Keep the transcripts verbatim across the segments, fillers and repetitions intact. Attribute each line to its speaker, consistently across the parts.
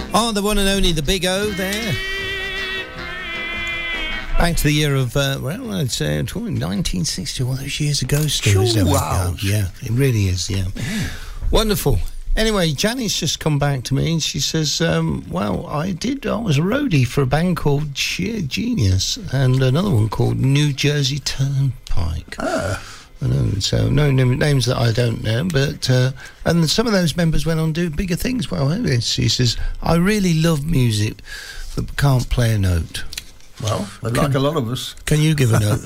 Speaker 1: Oh, the one and only, the Big O there. Back to the year of, uh, well, I'd say nineteen sixty, all those years ago still.
Speaker 2: Sure, wow.
Speaker 1: Yeah, it really is, yeah. Mm. Wonderful. Anyway, Janice just come back to me and she says, um, well, I did, I was a roadie for a band called Sheer Genius and another one called New Jersey Turnpike.
Speaker 2: Ah.
Speaker 1: I know, so no names that I don't know, but uh, and some of those members went on to do bigger things. Well, she says, I really love music, but can't play a note.
Speaker 2: Well,
Speaker 1: can,
Speaker 2: like a lot of us.
Speaker 1: Can you give a note?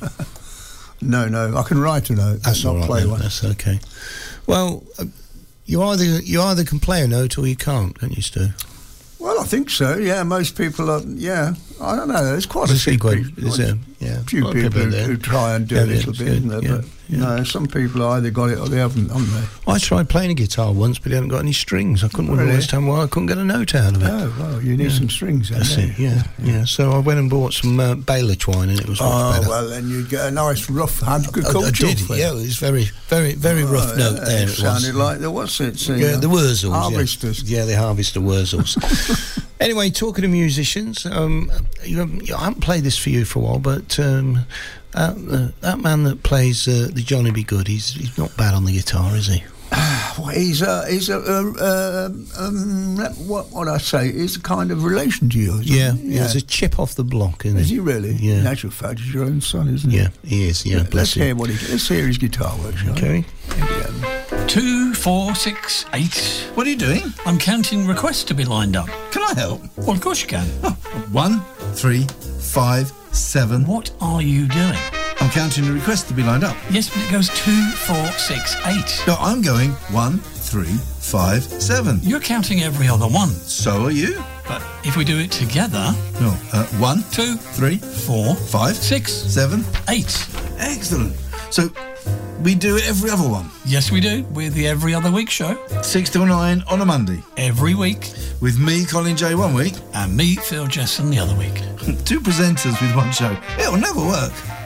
Speaker 2: no, no, I can write a note.
Speaker 1: That's
Speaker 2: not
Speaker 1: all right,
Speaker 2: play
Speaker 1: then.
Speaker 2: one.
Speaker 1: That's okay. Well, uh, you either you either can play a note or you can't, can't you, Stu?
Speaker 2: Well, I think so. Yeah, most people are. Yeah, I don't know. There's quite
Speaker 1: There's
Speaker 2: a few
Speaker 1: quite,
Speaker 2: people.
Speaker 1: is there? Yeah,
Speaker 2: a few people, people who, who try and do
Speaker 1: yeah,
Speaker 2: a little bit, isn't there?
Speaker 1: Yeah,
Speaker 2: but
Speaker 1: yeah.
Speaker 2: no, some people either got it or they haven't, haven't they?
Speaker 1: I tried playing a guitar once, but it hadn't got any strings. I couldn't
Speaker 2: Really?
Speaker 1: understand why I couldn't get a note out of it.
Speaker 2: Oh, well, you need
Speaker 1: yeah.
Speaker 2: some strings, then.
Speaker 1: That's it. Yeah, yeah, yeah. So I went and bought some uh, Baylor twine, and it was much
Speaker 2: oh,
Speaker 1: better.
Speaker 2: well, then you'd get a nice rough agricultural
Speaker 1: I, I did.
Speaker 2: thing.
Speaker 1: Yeah, it was very, very, very
Speaker 2: oh,
Speaker 1: rough
Speaker 2: yeah,
Speaker 1: note there.
Speaker 2: It,
Speaker 1: it
Speaker 2: sounded
Speaker 1: was.
Speaker 2: like the what's it? So,
Speaker 1: yeah, the Wurzels.
Speaker 2: Harvesters.
Speaker 1: Yeah, yeah the Harvester Wurzels. Anyway, talking to musicians, um, you haven't, I haven't played this for you for a while, but um, uh, uh, that man that plays uh, the Johnny B. Good, he's he's not bad on the guitar, is he?
Speaker 2: Well, he's a he's a uh, uh, um, what what I say is a kind of relation to you.
Speaker 1: Yeah,
Speaker 2: yeah.
Speaker 1: There's a chip off the block, isn't
Speaker 2: Is
Speaker 1: he?
Speaker 2: he really?
Speaker 1: Yeah.
Speaker 2: In actual fact, he's your own son, isn't he?
Speaker 1: Yeah, he is. Yeah,
Speaker 2: yeah
Speaker 1: bless
Speaker 2: let's
Speaker 1: him.
Speaker 2: hear what he let's hear his guitar work, shall
Speaker 1: Okay.
Speaker 2: we?
Speaker 3: Two, four, six, eight.
Speaker 4: What are you doing?
Speaker 3: I'm counting requests to be lined up.
Speaker 4: Can I help?
Speaker 3: Well, of course you can.
Speaker 4: Oh, one, three, five, seven.
Speaker 3: What are you doing?
Speaker 4: I'm counting the requests to be lined up.
Speaker 3: Yes, but it goes two, four, six, eight.
Speaker 4: No, I'm going one, three, five, seven.
Speaker 3: You're counting every other one.
Speaker 4: So are you.
Speaker 3: But if we do it together...
Speaker 4: No, uh, one,
Speaker 3: two,
Speaker 4: three,
Speaker 3: four,
Speaker 4: five,
Speaker 3: six,
Speaker 4: seven,
Speaker 3: eight.
Speaker 4: Excellent. So we do every other one.
Speaker 3: Yes, we do. We're the Every Other Week show.
Speaker 4: Six till nine on a Monday.
Speaker 3: Every week.
Speaker 4: With me, Colin J, one week.
Speaker 3: And me, Phil Jesson, the other week.
Speaker 4: Two presenters with one show. It'll never work.